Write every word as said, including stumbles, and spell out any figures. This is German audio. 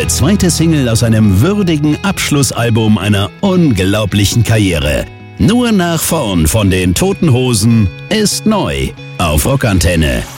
Der zweite Single aus einem würdigen Abschlussalbum einer unglaublichen Karriere. Nur nach vorn von den Toten Hosen ist neu auf Rockantenne.